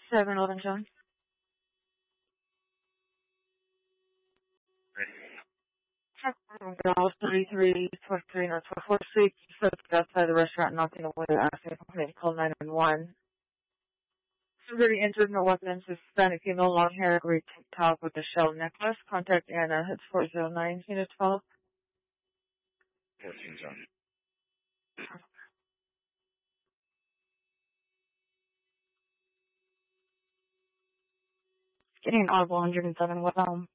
7-Eleven, John. Girl 3323 North 446, just outside the restaurant, knocking on the window, asking if I can call 911. Somebody entered, no weapons, Hispanic female, long hair, gray tank top with a shell necklace. Contact Anna, it's 409, unit 12. 14, John. Getting an audible 107, what,